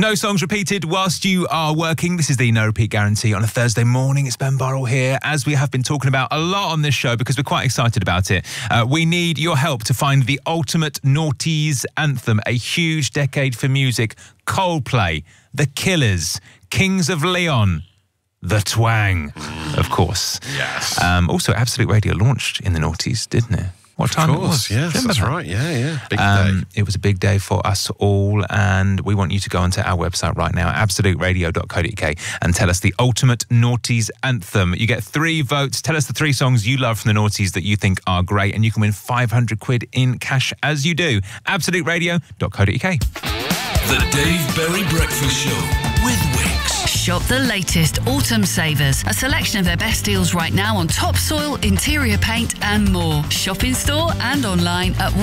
No songs repeated whilst you are working. This is the No Repeat Guarantee on a Thursday morning. It's Ben Burrell here. As we have been talking about a lot on this show because we're quite excited about it, we need your help to find the ultimate noughties anthem. A huge decade for music. Coldplay, The Killers, Kings of Leon, The Twang, of course. Yes. Also, Absolute Radio launched in the noughties, didn't it? What time of course, it was? Yes, that's right. Yeah. Big day. It was a big day for us all, and we want you to go onto our website right now, absoluteradio.co.uk, and tell us the ultimate noughties anthem. You get 3 votes. Tell us the 3 songs you love from the noughties that you think are great, and you can win 500 quid in cash as you do. absoluteradio.co.uk. The Dave Berry Breakfast Show with Wix. Shop the latest Autumn Savers, a selection of their best deals right now on topsoil, interior paint and more. Shop in store and online at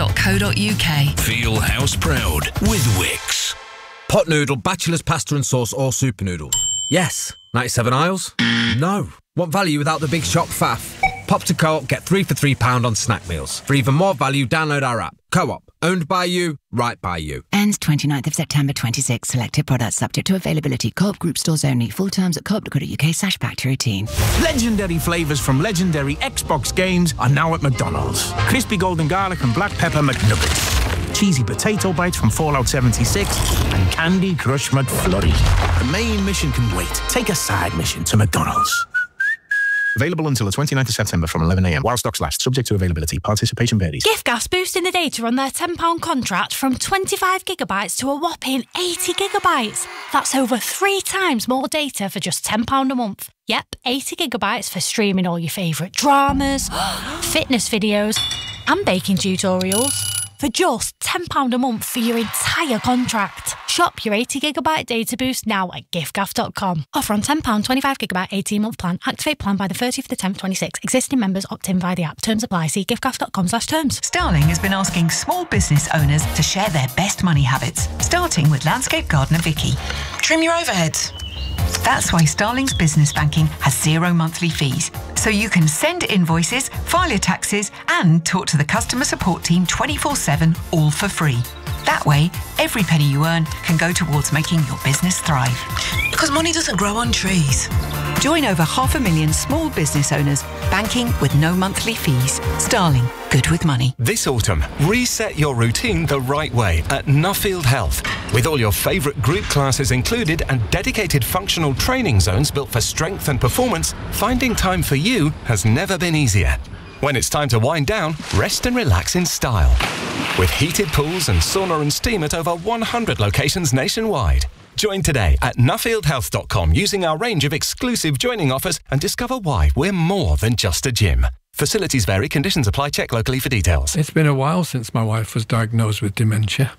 wix.co.uk. Feel house proud with Wix. Pot noodle, bachelor's pasta and sauce or super noodle? Yes. 97 aisles? No. Want value without the big shop faff? Pop to Co-op, get 3 for £3 on snack meals. For even more value, download our app. Co-op, owned by you, right by you. Ends 29th of September 26. Selected products subject to availability. Co-op group stores only. Full terms at co-op.co.uk/back to routine. Legendary flavours from legendary Xbox games are now at McDonald's. Crispy golden garlic and black pepper McNuggets. Cheesy potato bites from Fallout 76 and Candy Crush McFlurry. The main mission can wait. Take a side mission to McDonald's. Available until the 29th of September from 11 a.m. while stocks last. Subject to availability. Participation varies. Giftgas boosting the data on their £10 contract from 25 gigabytes to a whopping 80 gigabytes. That's over 3 times more data for just £10 a month. Yep, 80 gigabytes for streaming all your favourite dramas, fitness videos and baking tutorials. For just £10 a month for your entire contract. Shop your 80 gigabyte data boost now at giftgaff.com. Offer on £10, 25 gigabyte, 18-month plan. Activate plan by the 30th of the 10th, 26. Existing members opt in via the app. Terms apply. See giftgaff.com/terms. Starling has been asking small business owners to share their best money habits, starting with landscape gardener Vicky. Trim your overheads. That's why Starling's business banking has 0 monthly fees. So you can send invoices, file your taxes, and talk to the customer support team 24/7, all for free. That way, every penny you earn can go towards making your business thrive. Because money doesn't grow on trees. Join over 500,000 small business owners, banking with no monthly fees. Starling, good with money. This autumn, reset your routine the right way at Nuffield Health. With all your favourite group classes included and dedicated functional training zones built for strength and performance, finding time for you has never been easier. When it's time to wind down, rest and relax in style. With heated pools and sauna and steam at over 100 locations nationwide. Join today at nuffieldhealth.com using our range of exclusive joining offers and discover why we're more than just a gym. Facilities vary, conditions apply, check locally for details. It's been a while since my wife was diagnosed with dementia.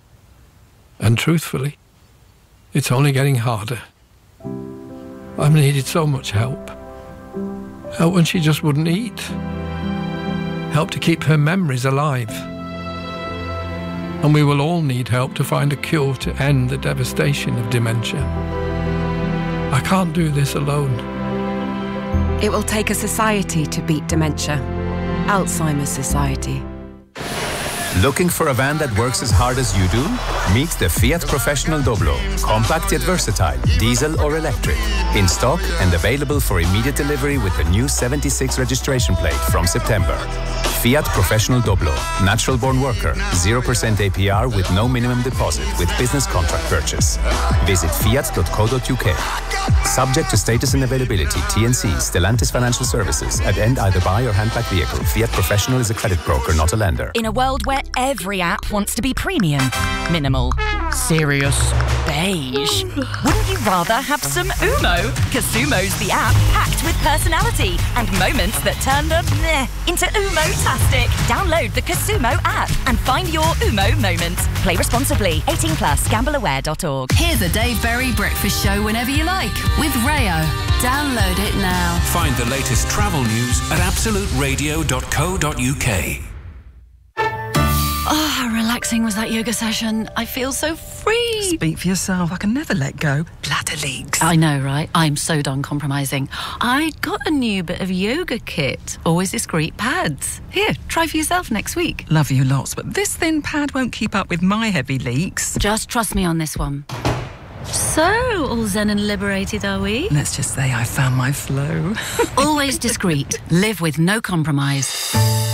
And truthfully, it's only getting harder. I've needed so much help. Help when she just wouldn't eat. Help to keep her memories alive. And we will all need help to find a cure to end the devastation of dementia. I can't do this alone. It will take a society to beat dementia. Alzheimer's Society. Looking for a van that works as hard as you do? Meet the Fiat Professional Doblo. Compact yet versatile, diesel or electric. In stock and available for immediate delivery with the new 76 registration plate from September. Fiat Professional Doblo. Natural born worker. 0% APR with no minimum deposit with business contract purchase. Visit fiat.co.uk. Subject to status and availability. TNC, Stellantis Financial Services. At end either buy or handback vehicle. Fiat Professional is a credit broker, not a lender. In a world where every app wants to be premium, minimal, serious, beige, wouldn't you rather have some Umo? Casumo's the app packed with personality and moments that turn the meh into Umo-tastic. Download the Casumo app and find your Umo moment. Play responsibly. 18+. Gambleaware.org. Hear the Dave Berry Breakfast Show whenever you like with Rayo. Download it now. Find the latest travel news at absoluteradio.co.uk. Oh, how relaxing was that yoga session. I feel so free. Speak for yourself. I can never let go. Bladder leaks. I know, right? I'm so done compromising. I got a new bit of yoga kit. Always discreet pads. Here, try for yourself next week. Love you lots, but this thin pad won't keep up with my heavy leaks. Just trust me on this one. So, all zen and liberated, are we? Let's just say I found my flow. Always discreet. Live with no compromise.